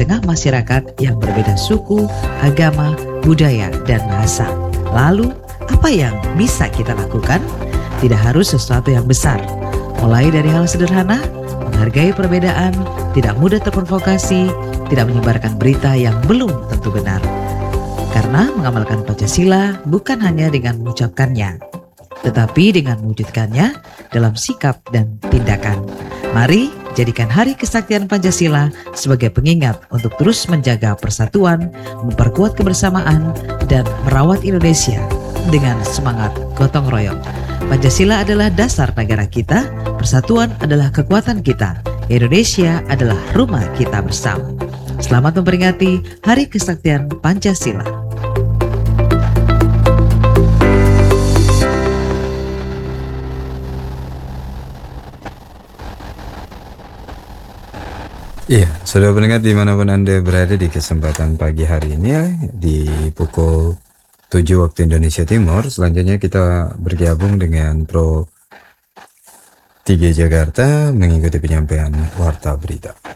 tengah masyarakat yang berbeda suku, agama, budaya, dan bahasa. Lalu, apa yang bisa kita lakukan? Tidak harus sesuatu yang besar. Mulai dari hal sederhana, menghargai perbedaan, tidak mudah terprovokasi, tidak menyebarkan berita yang belum tentu benar. Karena mengamalkan Pancasila bukan hanya dengan mengucapkannya, tetapi dengan mewujudkannya dalam sikap dan tindakan. Mari jadikan Hari Kesaktian Pancasila sebagai pengingat untuk terus menjaga persatuan, memperkuat kebersamaan, dan merawat Indonesia dengan semangat gotong royong. Pancasila adalah dasar negara kita, persatuan adalah kekuatan kita, Indonesia adalah rumah kita bersama. Selamat memperingati Hari Kesaktian Pancasila. Iya, saudara pendengar dimanapun Anda berada di kesempatan pagi hari ini ya, di pukul 7 waktu Indonesia Timur. Selanjutnya kita bergabung dengan Pro 3 Jakarta mengikuti penyampaian Warta Berita.